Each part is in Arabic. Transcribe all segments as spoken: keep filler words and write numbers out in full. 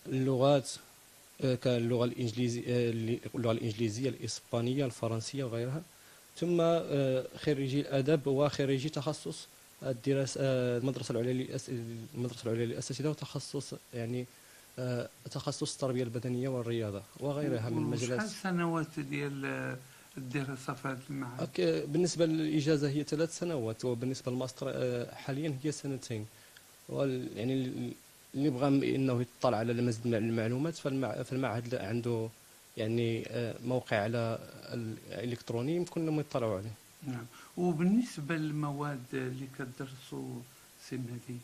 اللغات آه، كاللغة الإنجليزية، آه، اللغة الإنجليزية، الإسبانية، الفرنسية وغيرها. ثم آه، خريجي الآداب وخريجي تخصص الدراسة، آه، المدرسة العليا للأس... المدرسة العليا للأساتذة، وتخصص يعني آه، تخصص التربية البدنية والرياضة وغيرها من المجالات. وشحال سنوات ديال الدراسة في هذا المعهد؟ أك- بالنسبة للإجازة هي ثلاث سنوات، وبالنسبة للماستر آه، حاليا هي سنتين. وال- يعني ال- اللي بغى م- انه يطلع على المزيد من المعلومات، فالمع... فالمعهد عنده يعني آه، موقع على الالكتروني يمكن لهم يطلعوا عليه. نعم. وبالنسبة للمواد اللي كتدرسوا سي مهدي،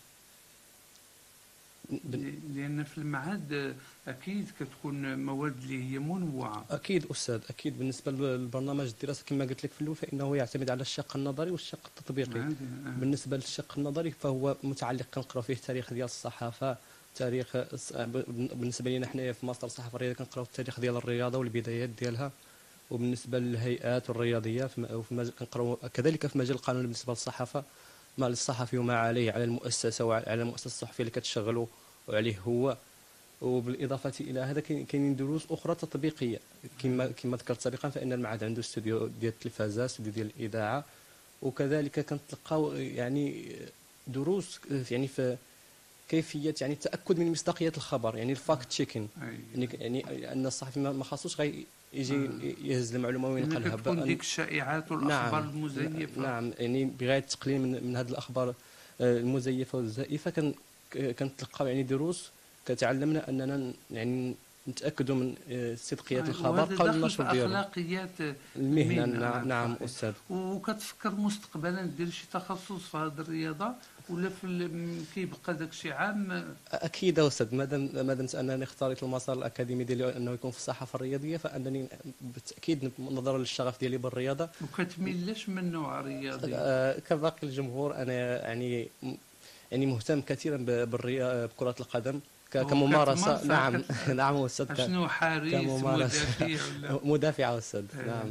بن- لأن في المعهد أكيد كتكون مواد اللي هي منوعة. اكيد استاذ، اكيد. بالنسبه للبرنامج الدراسي كما قلت لك في الاول، فانه يعتمد على الشق النظري والشق التطبيقي. عادي. آه. بالنسبه للشق النظري فهو متعلق، كنقراو فيه التاريخ ديال الصحافه، تاريخ الص- بالنسبه لنا حنايا في ماستر الصحافه الرياضيه كنقراو التاريخ ديال الرياضه والبدايات ديالها. وبالنسبه للهيئات الرياضيه في م- وفي مجال كنقراو كذلك في مجال القانون بالنسبه للصحافه، ما للصحفي وما عليه على المؤسسه وعلى المؤسسه الصحفيه اللي كتشغلوا وعليه هو. وبالاضافه الى هذا كاين- كاينين دروس اخرى تطبيقيه، كما كما ذكرت سابقا، فان المعهد عنده استوديو ديال التلفازه، استوديو ديال الاذاعه. وكذلك كنتلقاو يعني دروس يعني في كيفيه يعني التاكد من مصداقيه الخبر، يعني الفاكت تشيكين. أي. يعني يعني ان الصحفي ما ما خاصوش غير يجي آه. يهز المعلومه لأنك وينقلها تكون بقى. ديك الشائعات والأخبار نعم، المزيفة. نعم، يعني بغايه التقليل من من هذه الاخبار آه، المزيفه والزائفه. كان كنتلقاو يعني دروس كتعلمنا اننا ن- يعني نتاكدوا من آه، صدقيه آه. الخبر وهذا قبل داخل في النشر ديالو. أخلاقيات المهنه، المهنة. نع- نعم نعم صحيح. استاذ. وكتفكر مستقبلا دير شي تخصص في هذه الرياضة، ولا في ال- كيبقى داك الشيء عام؟ اكيد استاذ، مادام مادام انني اختاريت المسار الاكاديمي ديالي انه يكون في الصحافه الرياضيه، فانني بالتاكيد نظرا للشغف ديالي بالرياضه. وكتميلش من نوع رياضي؟ آه، كباقي الجمهور انا يعني يعني مهتم كثيرا ب- بالرياضه، بكره القدم ك- كممارسه. وكتمارسها نعم. كت... نعم استاذ. ك- شنو، حارس، كممارسه. مدافع ولا؟ مدافع استاذ. آه. نعم.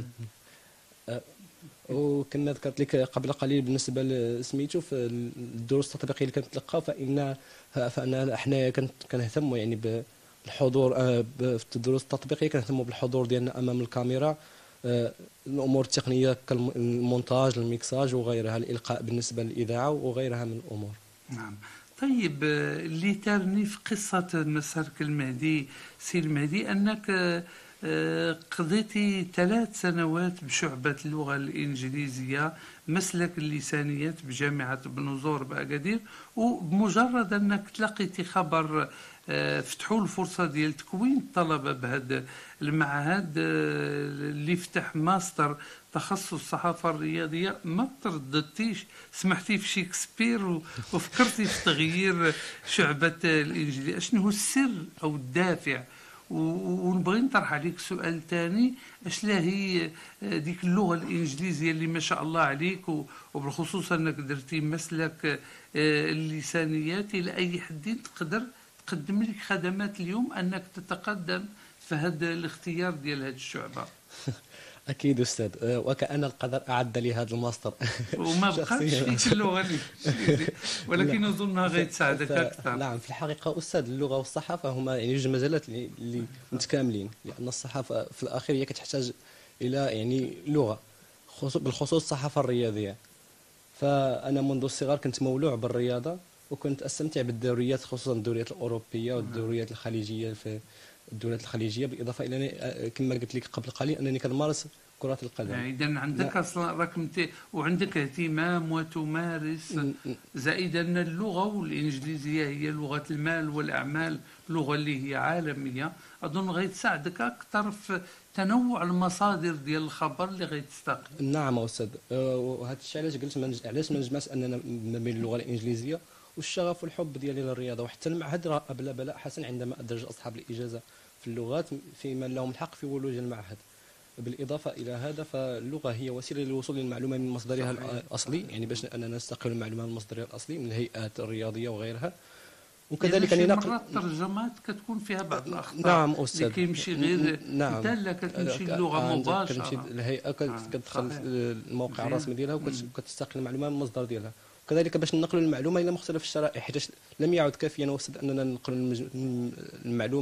آه، وكنا ذكرت لك قبل قليل بالنسبه لسميتو في الدروس التطبيقيه اللي كنتلقاو، فان فان حنا كنت- كنهتموا يعني بالحضور آه، ب- في الدروس التطبيقيه كنهتموا بالحضور ديالنا امام الكاميرا، آه، الامور التقنيه كالمونتاج، الميكساج وغيرها، الالقاء بالنسبه للاذاعه وغيرها من الامور. نعم. طيب، آه، اللي تارني في قصة مسارك المهدي سي المهدي أنك آه، آه، قضيتي ثلاث سنوات بشعبة اللغة الإنجليزية، مسلك اللسانيات بجامعة بنزور بأكادير. وبمجرد أنك تلقيتي خبر آه، فتحوا الفرصة ديال تكوين الطلبة بهذا المعهد آه، اللي فتح ماستر تخصص الصحافة الرياضية، ما ترددتيش، سمحتي في شكسبير و- وفكرتي في تغيير شعبة الإنجليزية. شنو هو السر أو الدافع؟ و- ونبغي نطرح عليك سؤال ثاني، اش لا هي ديك اللغة الإنجليزية اللي ما شاء الله عليك، و- وبالخصوص أنك درتي مسلك آه، اللسانيات إلى أي حد تقدر تقدم لك خدمات اليوم أنك تتقدم في هذا الاختيار ديال هذه الشعبة؟ اكيد استاذ. آه، وكأن القدر اعد لي هذا الماستر. وما بقاتش شخصياً. فيك اللغة الإنجليزية، ولكن لا. أظنها ف... غيتساعدك ف... أكثر. نعم، في الحقيقة أستاذ، اللغة والصحافة هما يعني جوج مجالات اللي, اللي متكاملين، لأن الصحافة في الأخير هي كتحتاج إلى يعني لغة، خصو... بالخصوص الصحافة الرياضية. فأنا منذ الصغر كنت مولوع بالرياضة، وكنت أستمتع بالدوريات، خصوصا الدوريات الأوروبية والدوريات الخليجية في الدوريات الخليجية. بالإضافة إلى أنني كما قلت لك قبل قليل أنني كنمارس كرة القدم. إذا عندك أصلا راك مت... وعندك اهتمام وتمارس، زائد أن اللغة والإنجليزية هي لغة المال والأعمال، لغة اللي هي عالمية، أظن غيتساعدك أكثر في تنوع المصادر ديال الخبر اللي غيتستقي. نعم استاذ. أه، وهذا الشيء علاش قلت من علاش ما نجمعش اننا ما بين اللغه الانجليزيه والشغف والحب ديالي للرياضه. وحتى المعهد راه بلا بلاء حسن عندما ادرج اصحاب الاجازه في اللغات في من لهم الحق في ولوج المعهد. بالاضافه الى هذا، فاللغه هي وسيله للوصول للمعلومه من مصدرها الاصلي، يعني باش اننا نستقل المعلومه من مصدرها الاصلي من الهيئات الرياضيه وغيرها. وكذلك يعني يعني شي نقل. مرات الترجمات كتكون فيها بعض الاخطاء. نعم اللي استاذ. كيمشي غير نعم. انت لا كتمشي آه، اللغه عندك كتمشي مباشره. الهيئه آه، كتدخل صحيح. الموقع مزيان. الرسمي ديالها مم. وكتستقل المعلومه من المصدر ديالها. وكذلك باش ننقلوا المعلومه الى مختلف الشرائح، حيت لم يعد كافيا وسط اننا ننقلوا المج- المعلومه